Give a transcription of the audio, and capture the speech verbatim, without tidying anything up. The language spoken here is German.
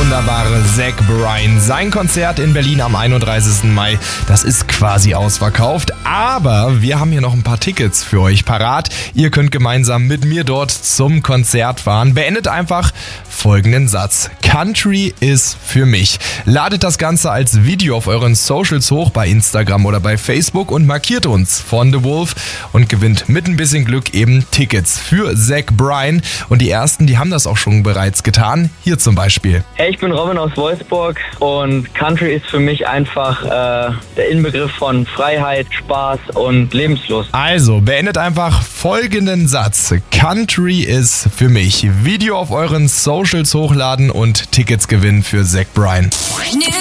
wunderbare Zach Bryan. Sein Konzert in Berlin am einunddreißigsten Mai, das ist quasi ausverkauft. Aber wir haben hier noch ein paar Tickets für euch parat. Ihr könnt gemeinsam mit mir dort zum Konzert fahren. Beendet einfach folgenden Satz: Country ist für mich. Ladet das Ganze als Video auf euren Socials hoch, bei Instagram oder bei Facebook, und markiert uns von The Wolf und gewinnt mit ein bisschen Glück eben Tickets für Zach Bryan. Und die ersten, die haben das auch schon bereits getan. Hier zum Beispiel. Hey, ich bin Robin aus Wolfsburg und Country ist für mich einfach äh, der Inbegriff von Freiheit, Spaß und Lebenslust. Also, beendet einfach folgenden Satz: Country ist für mich. Video auf euren Socials hochladen und Tickets gewinnen für Zach Bryan.